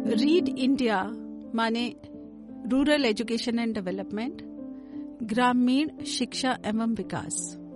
Read India माने rural education and development, ग्रामीण शिक्षा एवं विकास।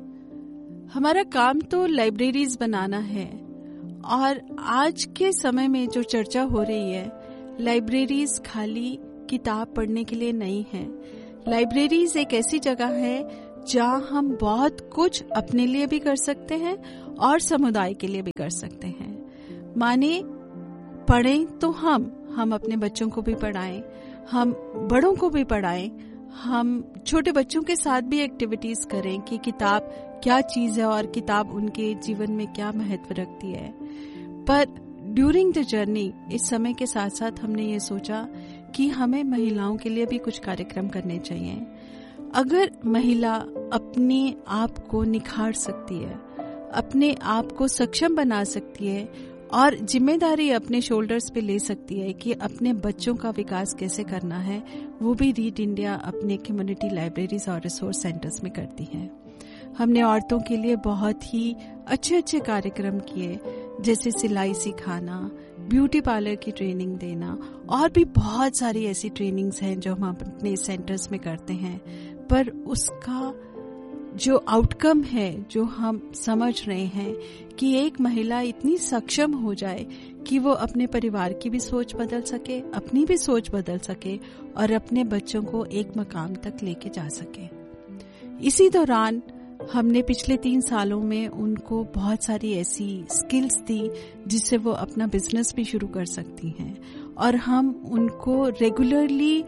हमारा काम तो लाइब्रेरीज बनाना है और आज के समय में जो चर्चा हो रही है, लाइब्रेरीज खाली किताब पढ़ने के लिए नहीं है। लाइब्रेरीज एक ऐसी जगह है जहां हम बहुत कुछ अपने लिए भी कर सकते हैं और समुदाय के लिए भी कर सकते हैं। माने पढ़ें तो हम अपने बच्चों को भी पढ़ाएं, हम बड़ों को भी पढ़ाएं, हम छोटे बच्चों के साथ भी एक्टिविटीज करें कि किताब क्या चीज है और किताब उनके जीवन में क्या महत्व रखती है। पर ड्यूरिंग द जर्नी इस समय के साथ साथ हमने ये सोचा कि हमें महिलाओं के लिए भी कुछ कार्यक्रम करने चाहिए। अगर महिला अपने आप को निखार सकती है, अपने आप को सक्षम बना सकती है और जिम्मेदारी अपने शोल्डर्स पे ले सकती है कि अपने बच्चों का विकास कैसे करना है, वो भी रीड इंडिया अपने कम्युनिटी लाइब्रेरीज और रिसोर्स सेंटर्स में करती है। हमने औरतों के लिए बहुत ही अच्छे अच्छे कार्यक्रम किए, जैसे सिलाई सिखाना, ब्यूटी पार्लर की ट्रेनिंग देना और भी बहुत सारी ऐसी ट्रेनिंग्स हैं जो हम अपने सेंटर्स में करते हैं। पर उसका जो आउटकम है, जो हम समझ रहे हैं कि एक महिला इतनी सक्षम हो जाए कि वो अपने परिवार की भी सोच बदल सके, अपनी भी सोच बदल सके और अपने बच्चों को एक मकाम तक लेके जा सके। इसी दौरान हमने पिछले 3 सालों में उनको बहुत सारी ऐसी स्किल्स दी जिससे वो अपना बिजनेस भी शुरू कर सकती हैं और हम उनको रेगुलरली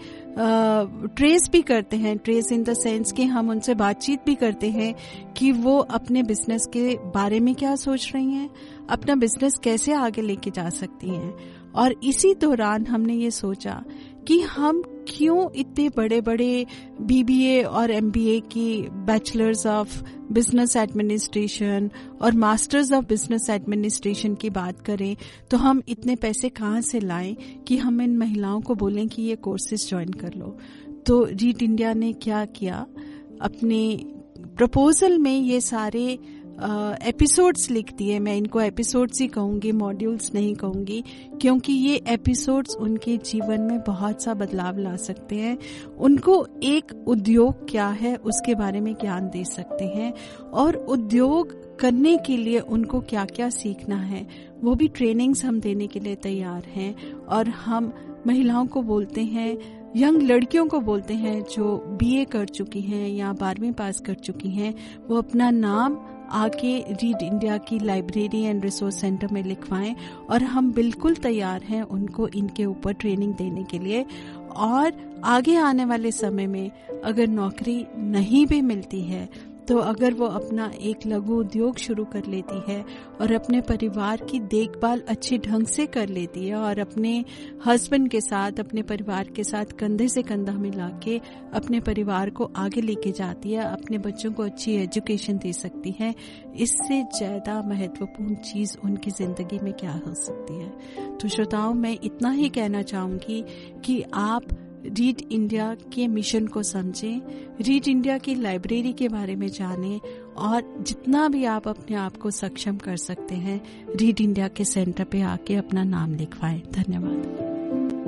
ट्रेस भी करते हैं। ट्रेस इन द सेंस कि हम उनसे बातचीत भी करते हैं कि वो अपने बिजनेस के बारे में क्या सोच रही हैं, अपना बिजनेस कैसे आगे लेके जा सकती हैं। और इसी दौरान हमने ये सोचा कि हम क्यों इतने बड़े बड़े BBA और MBA की बैचलर्स ऑफ बिजनेस एडमिनिस्ट्रेशन और मास्टर्स ऑफ बिजनेस एडमिनिस्ट्रेशन की बात करें, तो हम इतने पैसे कहाँ से लाएं कि हम इन महिलाओं को बोलें कि ये कोर्सेज ज्वाइन कर लो। तो रीड इंडिया ने क्या किया, अपने प्रपोजल में ये सारे एपिसोड्स लिख दिए। मैं इनको एपिसोड्स ही कहूंगी, मॉड्यूल्स नहीं कहूंगी, क्योंकि ये एपिसोड्स उनके जीवन में बहुत सा बदलाव ला सकते हैं। उनको एक उद्योग क्या है उसके बारे में ज्ञान दे सकते हैं और उद्योग करने के लिए उनको क्या क्या सीखना है वो भी ट्रेनिंग्स हम देने के लिए तैयार हैं। और हम महिलाओं को बोलते हैं, यंग लड़कियों को बोलते हैं जो BA कर चुकी हैं या 12वीं पास कर चुकी हैं, वो अपना नाम आके रीड इंडिया की लाइब्रेरी एंड रिसोर्स सेंटर में लिखवाएं और हम बिल्कुल तैयार हैं उनको इनके ऊपर ट्रेनिंग देने के लिए। और आगे आने वाले समय में अगर नौकरी नहीं भी मिलती है तो अगर वो अपना एक लघु उद्योग शुरू कर लेती है और अपने परिवार की देखभाल अच्छे ढंग से कर लेती है और अपने हस्बैंड के साथ, अपने परिवार के साथ कंधे से कंधा मिला के अपने परिवार को आगे लेके जाती है, अपने बच्चों को अच्छी एजुकेशन दे सकती है, इससे ज्यादा महत्वपूर्ण चीज उनकी जिंदगी में क्या हो सकती है। तो श्रोताओं, मैं इतना ही कहना चाहूंगी कि आप रीड इंडिया के मिशन को समझें, रीड इंडिया की लाइब्रेरी के बारे में जानें और जितना भी आप अपने आप को सक्षम कर सकते हैं, रीड इंडिया के सेंटर पे आके अपना नाम लिखवाएं। धन्यवाद।